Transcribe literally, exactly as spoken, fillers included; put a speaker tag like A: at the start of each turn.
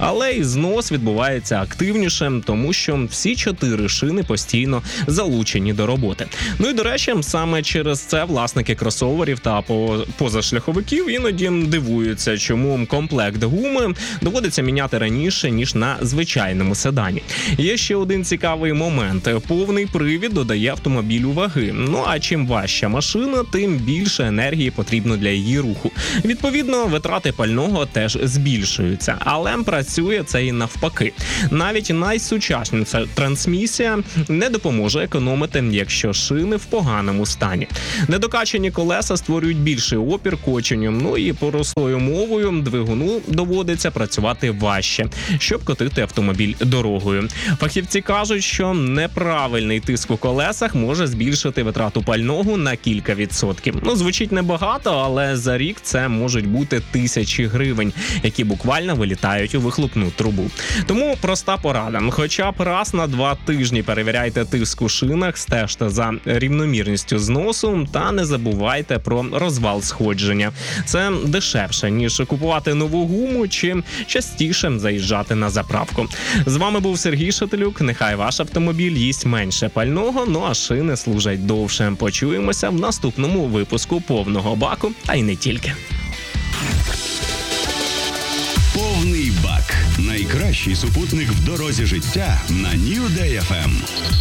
A: Але і знос відбувається активніше, тому що всі чотири шини постійно залучені до роботи. Ну і, до речі, саме через це власники кросоверів та позашляховиків іноді дивуються, чому комплект гуми доводиться міняти раніше, ніж на звичайному седані. Є ще один цікавий момент. Повний привід додає автомобілю ваги. Ну а чим важча машина, тим більше енергії потрібно для її руху. Відповідно, витрати пального теж збільшуються. Але працює це і навпаки. Навіть найсучасніша трансмісія не допоможе економити, якщо шини в поганому стані. Недокачані колеса створюють більший опір коченню, ну і простою мовою двигуну доводиться працювати важче, щоб котити автомобіль дорогою. Фахівці кажуть, що неправильний тиск у колесах може збільшити витрату пального на кілька відсотків. Ну, звучить небагато, але за рік це можуть бути тисячі гривень, які буквально вилітають у вихлопну трубу. Тому проста порада. Хоча б раз на два тижні перевіряйте тиск у шинах, стежте за рівномірністю зносу та не забувайте про розвал сходження. Це дешевше, ніж купувати нову гуму чи частіше заїжджати на заправку. З вами був Сергій Шателюк. Нехай ваш автомобіль їсть менше пального, ну а шини служать довше. Почуємося в наступному випуску «Повного баку», а й не тільки.
B: Повний бак. Найкращий супутник в дорозі життя на Нью Дей еф ем.